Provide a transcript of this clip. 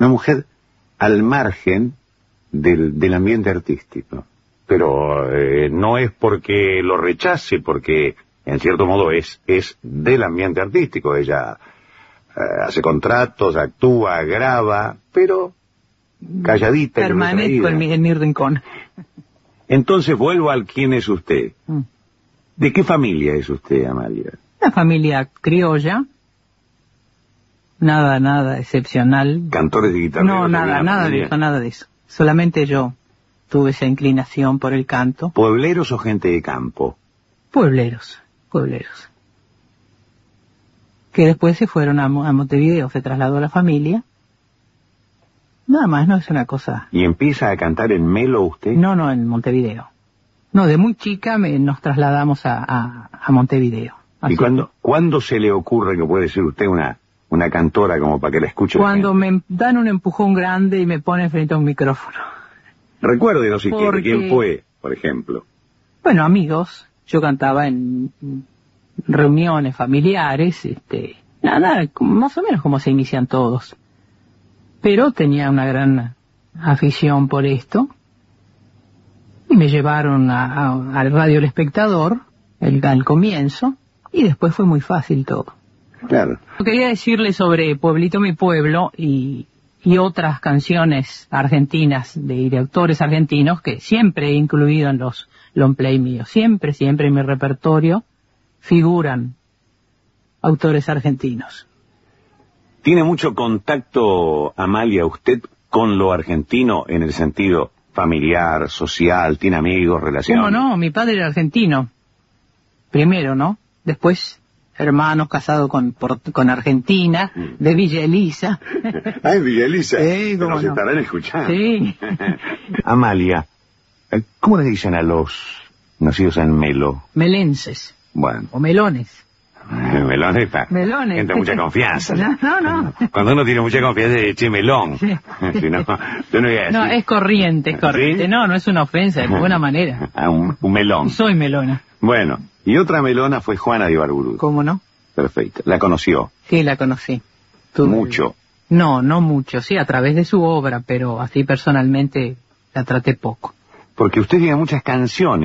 Una mujer al margen del ambiente artístico. Pero no es porque lo rechace, porque en cierto modo es del ambiente artístico. Ella hace contratos, actúa, graba, pero calladita. Permanezco en mi rincón. Entonces vuelvo al quién es usted. ¿De qué familia es usted, Amalia? Una familia criolla. Nada excepcional. ¿Cantores de guitarra? No, nada de eso. Solamente yo tuve esa inclinación por el canto. ¿Puebleros o gente de campo? Puebleros. Que después se fueron a Montevideo, se trasladó la familia. Nada más, no es una cosa... ¿Y empieza a cantar en Melo usted? No, en Montevideo. No, de muy chica nos trasladamos a Montevideo. ¿Y cuándo se le ocurre que puede ser usted una cantora como para que la escuche? Cuando me dan un empujón grande y me ponen frente a un micrófono. Recuérdenos si quiere, ¿quién fue, por ejemplo? Bueno, amigos. Yo cantaba en reuniones familiares, nada, más o menos como se inician todos. Pero tenía una gran afición por esto. Y me llevaron al Radio El Espectador, al comienzo, y después fue muy fácil todo. Claro. Quería decirle sobre Pueblito mi pueblo y otras canciones argentinas de autores argentinos que siempre he incluido en los long play míos. Siempre en mi repertorio figuran autores argentinos. ¿Tiene mucho contacto, Amalia, usted con lo argentino en el sentido familiar, social? ¿Tiene amigos, relaciones? ¿Cómo no? Mi padre era argentino. Primero, ¿no? Después... hermanos casados con Argentina, de Villa Elisa. Ah, en Villa Elisa. Sí, nos no. estarán escuchando. Sí. Amalia, ¿cómo le dicen a los nacidos en Melo? Melenses. Bueno. O melones. Melones, Melones. Entra mucha confianza. No. Cuando uno tiene mucha confianza, dice melón. Sí. Si no, yo no voy a decir. No, es corriente. ¿Sí? No es una ofensa, de buena manera. Un melón. Soy melona. Bueno, y otra melona fue Juana de Ibarburu. ¿Cómo no? Perfecto. ¿La conoció? Sí, la conocí. Mucho. No mucho, sí, a través de su obra, pero así personalmente la traté poco. Porque usted tiene muchas canciones